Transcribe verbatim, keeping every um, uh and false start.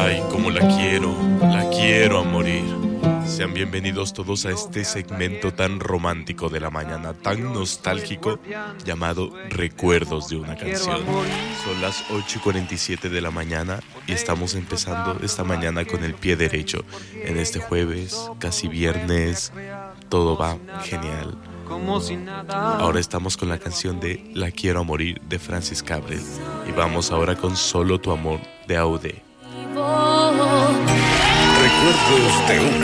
Ay, cómo la quiero, la quiero a morir. Sean bienvenidos todos a este segmento tan romántico de la mañana, tan nostálgico, llamado Recuerdos de una canción. Son las ocho y cuarenta y siete de la mañana y estamos empezando esta mañana con el pie derecho. En este jueves, casi viernes, todo va genial. Ahora estamos con la canción de La quiero a morir de Francis Cabrel. Y vamos ahora con Solo tu amor de Audé. Recuerdos de